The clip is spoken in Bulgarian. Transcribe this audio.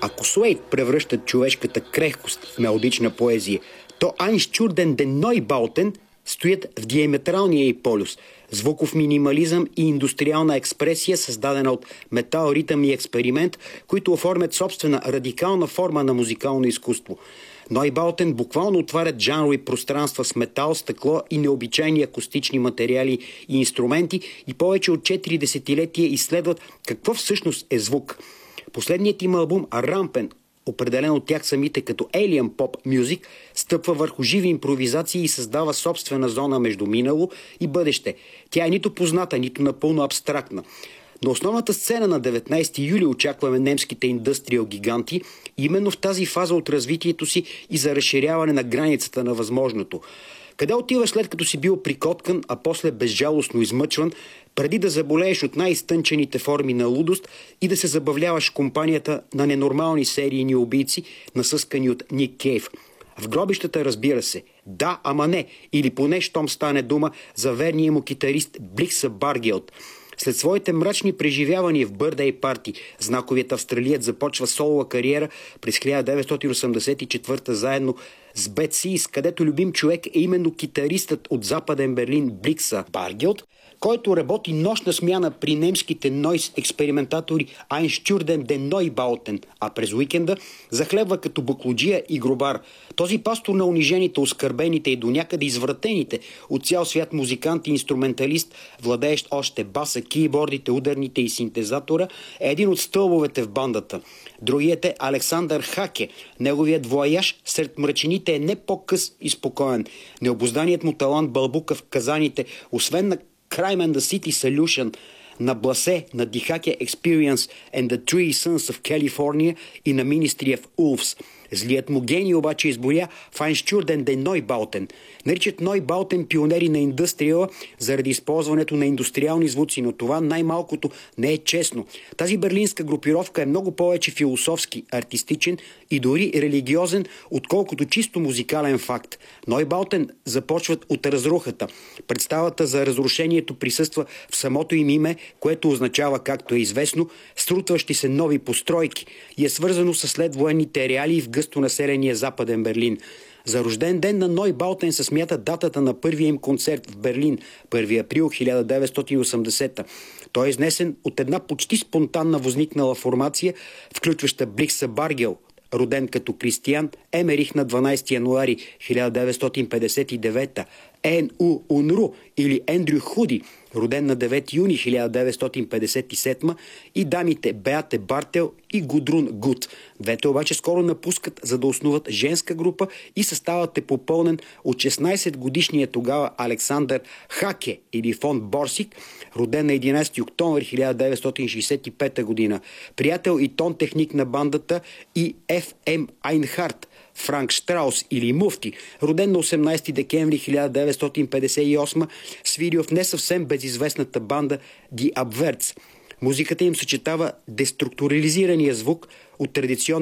Ако Суейд превръщат човешката крехкост в мелодична поезия, то Einstürden den Neubauten стоят в диаметралния й полюс. Звуков минимализъм и индустриална експресия, създадена от метал, ритъм и експеримент, които оформят собствена радикална форма на музикално изкуство. Neubauten буквално отварят жанрови пространства с метал, стъкло и необичайни акустични материали и инструменти и повече от 4 десетилетия изследват какво всъщност е звук. Последният им албум Rampen, определен от тях самите като Alien Pop Music, стъпва върху живи импровизации и създава собствена зона между минало и бъдеще. Тя е нито позната, нито напълно абстрактна. На основната сцена на 19 юли очакваме немските индустриал гиганти именно в тази фаза от развитието си и за разширяване на границата на възможното. Къде отиваш след като си бил прикоткан, а после безжалостно измъчван, преди да заболееш от най-изтънчените форми на лудост и да се забавляваш в компанията на ненормални серийни убийци, насъскани от Ник Кейв? В гробищата, разбира се. Да, ама не. Или поне щом стане дума за верния му китарист Бликса Баргелт. След своите мрачни преживявания в Birthday Party, знаковият австралиец започва солова кариера през 1984 заедно с Bad Seeds, където любим човек е именно китаристът от Западен Берлин Бликса Баргелт, който работи нощна смяна при немските нойз експериментатори Einstürden den Neubauten, а през уикенда захлебва като буклуджия и гробар. Този пастор на унижените, оскърбените и до някъде извратените от цял свят музикант и инструменталист, владеещ още баса, кийбордите, ударните и синтезатора, е един от стълбовете в бандата. Другият е Александър Хаке. Неговият вояж сред мрачените е не по-къс и спокоен. Необузданият му талант бълбука в казаните, освен на Crime and the City Solution, на Бласе, на Дихаке Experience and the Three Sons of California и на Ministry of Wolves. Злият му гений обаче изборя в Einstürden den Neubauten. Наричат Neubauten пионери на индустриала заради използването на индустриални звуци, но това най-малкото не е честно. Тази берлинска групировка е много повече философски, артистичен и дори религиозен, отколкото чисто музикален факт. Neubauten започват от разрухата. Представата за разрушението присъства в самото им име, което означава, както е известно, срутващи се нови постройки и е свързано с следвоенните реалии в гъсто населения Западен Берлин. За рожден ден на Neubauten се смята датата на първия им концерт в Берлин, 1 април 1980. Той е изнесен от една почти спонтанна възникнала формация, включваща Бликса Баргел, роден като Кристиан Емерих на 12 януари 1959, Н.У. Унру или Ендрю Худи, роден на 9 юни 1957, и дамите Беате Бартел и Гудрун Гуд. Двете обаче скоро напускат, за да основат женска група и съставът е попълнен от 16-годишния тогава Александър Хаке или фон Борсик, роден на 11 октомври 1965 година, приятел и тон техник на бандата, и Ф.М. Айнхарт, Франк Штраус или Муфти, роден на 18 декември 1958, свирил в не съвсем безизвестната банда Die Abwärts. Музиката им съчетава деструктурализирания звук от традиционни